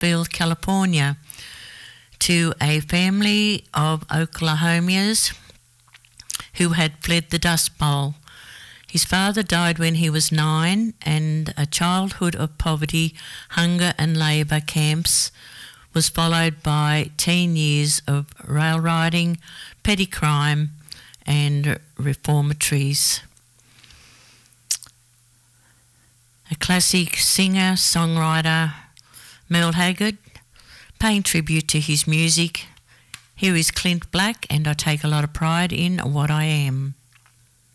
Bakersfield, California, to a family of Oklahomians who had fled the Dust Bowl. His father died when he was 9, and a childhood of poverty, hunger and labour camps was followed by teen years of rail riding, petty crime and reformatories. A classic singer, songwriter, Merle Haggard, paying tribute to his music. Here is Clint Black, and I take a lot of pride in what I am.